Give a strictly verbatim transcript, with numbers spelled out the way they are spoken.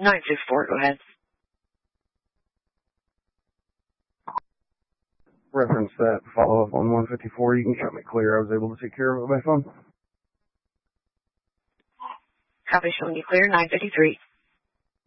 nine six four, go ahead. Reference that follow-up on one fifty-four. You can shut me clear. I was able to take care of it by phone. Copy, showing you clear, nine fifty-three.